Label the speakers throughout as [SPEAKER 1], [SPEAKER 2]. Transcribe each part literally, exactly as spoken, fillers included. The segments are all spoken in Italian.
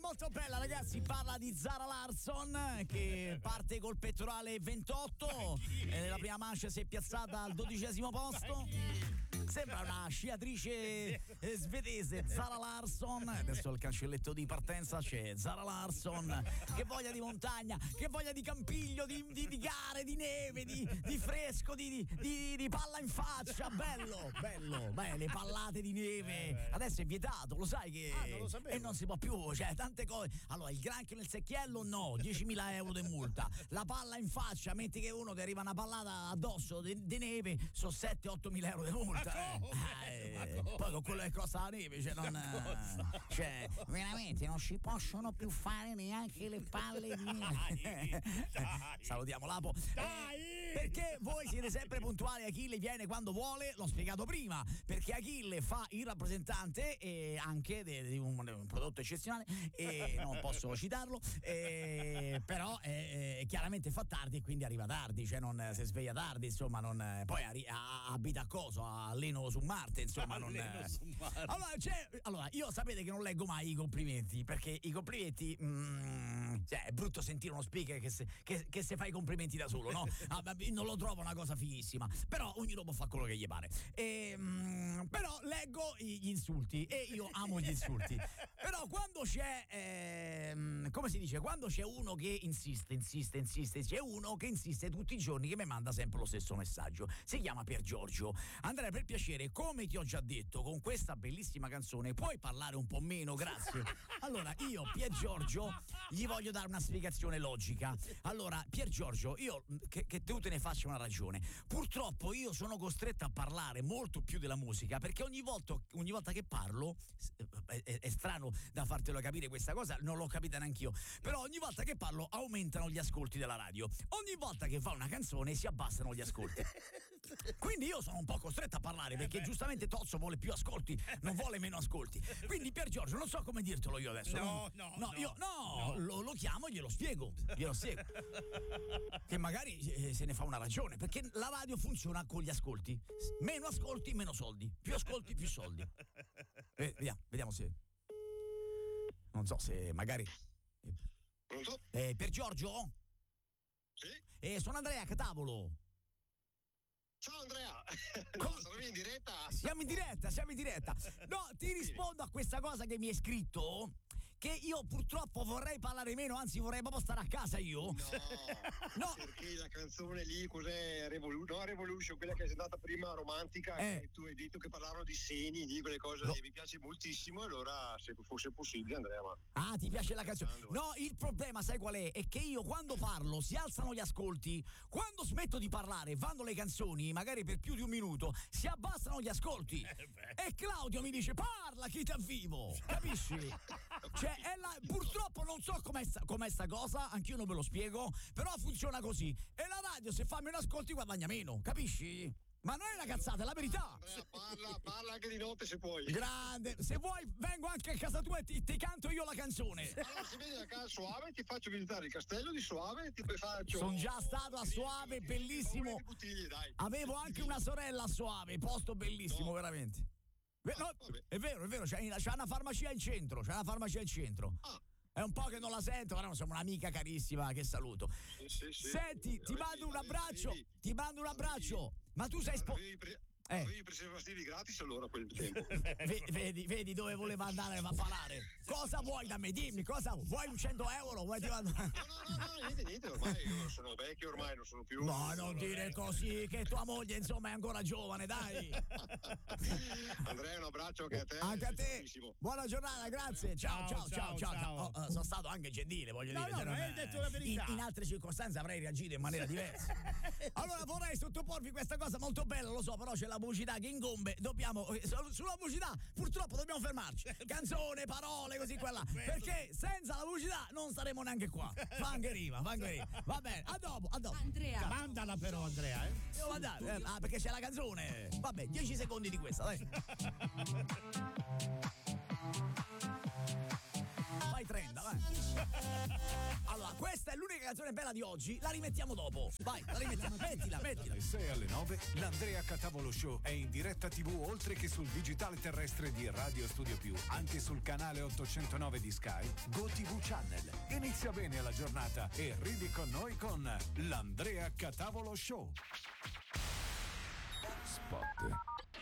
[SPEAKER 1] molto bella, ragazzi. Parla di Zara Larsson che parte col pettorale ventotto e nella prima mancia si è piazzata al dodicesimo posto. Sembra una sciatrice eh, svedese, Zara Larsson. Adesso al cancelletto di partenza c'è Zara Larsson. Che voglia di montagna, che voglia di campiglio, di, di, di gare, di neve, di, di fresco, di, di, di palla in faccia. Bello, bello, beh, le pallate di neve. Adesso è vietato, lo sai che
[SPEAKER 2] ah, non lo sapevo.
[SPEAKER 1] E non si può più, cioè tante cose. Allora, il granchio nel secchiello no, diecimila euro di multa. La palla in faccia, metti che uno ti arriva una pallata addosso di, di neve, sono sette otto mila euro di multa. Eh, eh, poi con quello che costa la neve, cioè, non, cioè veramente non si possono più fare neanche le palle di neve. Salutiamo Lapo. Eh, perché voi siete sempre puntuali, Achille viene quando vuole, l'ho spiegato prima, perché Achille fa il rappresentante e anche di un, un prodotto eccezionale e non posso citarlo, e, però eh, chiaramente fa tardi e quindi arriva tardi, cioè non si sveglia tardi, insomma, non, poi arri- a, abita a coso, a Leno su Marte, insomma, non
[SPEAKER 2] su Marte.
[SPEAKER 1] Allora, cioè, allora, io sapete che non leggo mai i complimenti, perché i complimenti mm, cioè, è brutto sentire uno speaker che se, che, che se fa i complimenti da solo, no? Ah, non lo trovo una cosa fighissima, però ognuno può fare quello che gli pare. E, mm, però leggo gli insulti e io amo gli insulti. Però quando c'è ehm, come si dice, quando c'è uno che insiste, insiste, insiste, c'è uno che insiste tutti i giorni, che mi manda sempre lo stesso messaggio. Si chiama Pier Giorgio. Andrea, per piacere, come ti ho già detto, con questa bellissima canzone puoi parlare un po' meno, grazie. Allora, io, Pier Giorgio, gli voglio dare una spiegazione logica. Allora, Pier Giorgio, io che, che tu te ne faccia una ragione. Purtroppo io sono costretto a parlare molto più della musica, perché ogni volta, ogni volta che parlo è, è, è strano da fartelo capire questa cosa, non l'ho capita neanch'io, però ogni volta che parlo aumentano gli ascolti della radio, ogni volta che fa una canzone si abbassano gli ascolti, quindi io sono un po' costretto a parlare, perché eh giustamente Tozzo vuole più ascolti, non vuole meno ascolti, quindi Pier Giorgio non so come dirtelo io adesso.
[SPEAKER 2] No, no,
[SPEAKER 1] no,
[SPEAKER 2] no,
[SPEAKER 1] io no,
[SPEAKER 2] no.
[SPEAKER 1] Lo, lo chiamo e glielo spiego, glielo spiego che magari eh, se ne fa una ragione, perché la radio funziona con gli ascolti, meno ascolti meno soldi, più ascolti più soldi. Eh, vediamo, vediamo se non so se magari
[SPEAKER 3] Pronto?
[SPEAKER 1] Eh, per Giorgio?
[SPEAKER 3] Sì?
[SPEAKER 1] Eh, sono Andrea Catavolo.
[SPEAKER 3] Ciao Andrea. No, siamo in diretta?
[SPEAKER 1] Siamo in diretta, siamo in diretta. No, ti rispondo a questa cosa che mi hai scritto, che io purtroppo vorrei parlare meno, anzi vorrei proprio stare a casa io.
[SPEAKER 3] No,
[SPEAKER 1] no.
[SPEAKER 3] Perché la canzone lì, cos'è? Revolu- no, Revolution, quella che è andata prima romantica,
[SPEAKER 1] eh.
[SPEAKER 3] che tu hai detto che parlavano di seni, di quelle cose
[SPEAKER 1] no.
[SPEAKER 3] lì, mi piace moltissimo, allora se fosse possibile Andrea, ma...
[SPEAKER 1] Ah, ti piace la canzone? No, il problema sai qual è? È che io quando parlo si alzano gli ascolti, quando smetto di parlare, vanno le canzoni, magari per più di un minuto, si abbassano gli ascolti. Eh e Claudio mi dice parla chi ti avvivo, capisci? Cioè è la, purtroppo non so com'è sta, com'è sta cosa, anch'io non ve lo spiego, però funziona così, e la radio se fa meno ascolti guadagna meno, capisci? Ma non è una cazzata, è la verità.
[SPEAKER 3] Andrea, parla, parla anche di notte se puoi.
[SPEAKER 1] Grande, se vuoi vengo anche a casa tua e ti, ti canto io la canzone.
[SPEAKER 3] Allora se vieni a casa Soave ti faccio visitare il castello di Soave e ti faccio...
[SPEAKER 1] Sono già stato a Soave, bellissimo.
[SPEAKER 3] Bottiglie, dai.
[SPEAKER 1] Avevo anche una sorella a Soave, posto bellissimo, no. Veramente. No,
[SPEAKER 3] ah,
[SPEAKER 1] è vero, è vero, c'è, c'è una farmacia in centro, c'è una farmacia in centro.
[SPEAKER 3] Ah.
[SPEAKER 1] È un po' che non la sento, però siamo un'amica carissima che saluto.
[SPEAKER 3] Sì, sì, sì.
[SPEAKER 1] Senti, ti mando un abbraccio, ti mando un abbraccio. Ma tu sei spo-
[SPEAKER 3] Eh. Avevi i preservativi gratis allora a quel tempo.
[SPEAKER 1] vedi, vedi dove voleva andare a parlare. Cosa vuoi da me? Dimmi, cosa vuoi? Un cento euro? Vuoi ti mando...
[SPEAKER 3] No, no, no, no, niente, niente, ormai io sono vecchio, ormai non sono più.
[SPEAKER 1] No, non dire vecchio. Così, che tua moglie insomma è ancora giovane, dai.
[SPEAKER 3] Andrea, un abbraccio anche a te.
[SPEAKER 1] Anche a te. Buona giornata, grazie. Ciao, ciao, ciao, ciao. ciao, ciao. Oh, uh, sono stato anche gentile, voglio
[SPEAKER 2] no,
[SPEAKER 1] dire.
[SPEAKER 2] No, non hai detto la verità.
[SPEAKER 1] In, in altre circostanze avrei reagito in maniera diversa. Allora vorrei sottoporvi questa cosa molto bella, lo so, però c'è la pubblicità che incombe, dobbiamo sulla pubblicità purtroppo dobbiamo fermarci, canzone, parole, così quella, perché senza la pubblicità non saremo neanche qua. Fa anche rima, fa anche rima. Va bene, a dopo, a dopo.
[SPEAKER 4] Andrea,
[SPEAKER 2] mandala però Andrea, eh.
[SPEAKER 1] Devo mandare, eh, ah, perché c'è la canzone. Vabbè, dieci secondi di questa, dai. Vai trenta, vai. Allora, questa è l'unica canzone bella di oggi la rimettiamo dopo. Vai, la rimettiamo. Mettila, mettila.
[SPEAKER 4] Dalle sei alle nove l'Andrea Catavolo Show è in diretta tivù oltre che sul digitale terrestre di Radio Studio Più, anche sul canale ottocentonove di Sky, GoTV Channel. Inizia bene la giornata e ridi con noi con l'Andrea Catavolo Show. Spot.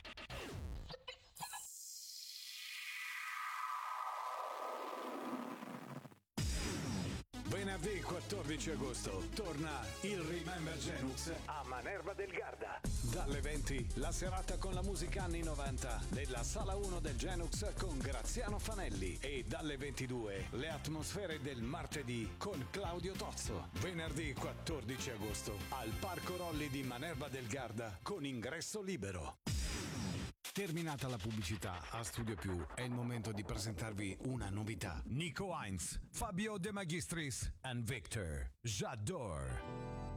[SPEAKER 4] Venerdì quattordici agosto torna il Remember Genux a Manerba del Garda. Dalle venti la serata con la musica anni novanta nella sala uno del Genux con Graziano Fanelli e dalle ventidue le atmosfere del martedì con Claudio Tozzo. Venerdì quattordici agosto al Parco Rolli di Manerba del Garda con ingresso libero. Terminata la pubblicità a Studio Più, è il momento di presentarvi una novità. Nico Heinz, Fabio De Magistris and Victor J'adore.